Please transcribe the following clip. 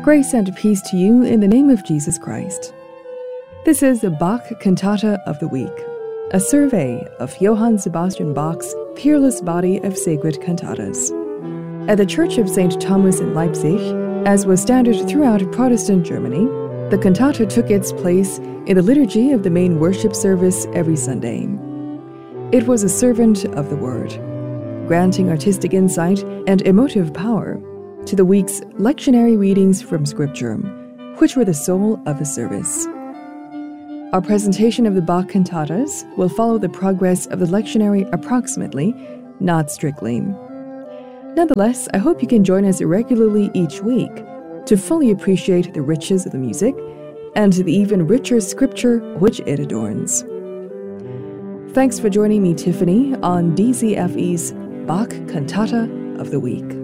Grace and peace to you in the name of Jesus Christ. This is the Bach Cantata of the Week, a survey of Johann Sebastian Bach's peerless body of sacred cantatas. At the Church of St. Thomas in Leipzig, as was standard throughout Protestant Germany, the cantata took its place in the liturgy of the main worship service every Sunday. It was a servant of the Word, granting artistic insight and emotive power to the week's lectionary readings from Scripture, which were the soul of the service. Our presentation of the Bach cantatas will follow the progress of the lectionary approximately, not strictly. Nonetheless, I hope you can join us regularly each week to fully appreciate the riches of the music and the even richer Scripture which it adorns. Thanks for joining me, Tiffany, on DZFE's Bach Cantata of the Week.